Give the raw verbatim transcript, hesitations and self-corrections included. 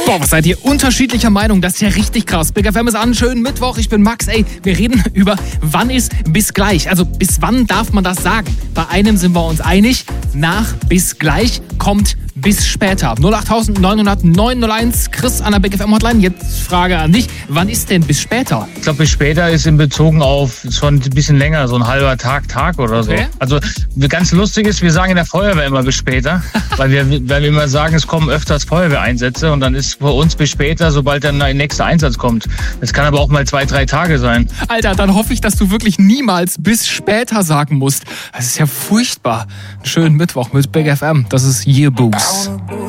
Boah, was seid ihr unterschiedlicher Meinung? Das ist ja richtig krass. Big F M ist an, schönen Mittwoch, ich bin Max. Ey, wir reden über, wann ist bis gleich. Also bis wann darf man das sagen? Bei einem sind wir uns einig, nach bis gleich kommt bis später. null acht neun null null neun null eins, Chris an der Big F M Hotline. Jetzt Frage an dich, wann ist denn bis später? Ich glaube, bis später ist in Bezug auf schon ein bisschen länger, so ein halber Tag, Tag oder so. Okay. Also ganz lustig ist, wir sagen in der Feuerwehr immer bis später, weil wir, weil wir immer sagen, es kommen öfters Feuerwehreinsätze und dann ist bei uns bis später, sobald dann der nächste Einsatz kommt. Das kann aber auch mal zwei, drei Tage sein. Alter, dann hoffe ich, dass du wirklich niemals bis später sagen musst. Das ist ja furchtbar. Einen schönen Mittwoch mit Big F M. Das ist Yearbooks.